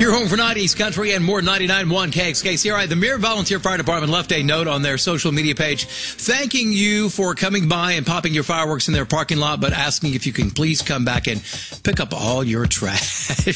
Your home for 90s country and more 99.1 KXKCRI. The Mirror Volunteer Fire Department left a note on their social media page thanking you for coming by and popping your fireworks in their parking lot, but asking if you can please come back and pick up all your trash.